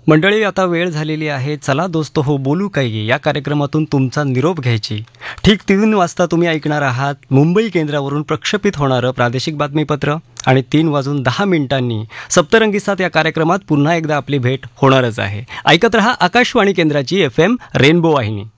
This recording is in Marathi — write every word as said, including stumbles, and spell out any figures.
मंडळी, आता वेळ झालेली आहे. चला दोस्तो हो बोलू काही या कार्यक्रमातून तुमचा निरोप घ्यायची. ठीक तीन वाजता तुम्ही ऐकणार आहात मुंबई केंद्रावरून प्रक्षेपित होणारं प्रादेशिक बातमीपत्र आणि तीन वाजून दहा मिनिटांनी सप्तरंगी सात या कार्यक्रमात पुन्हा एकदा आपली भेट होणारच आहे. ऐकत रहा आकाशवाणी केंद्राची एफ एम रेनबो वाहिनी.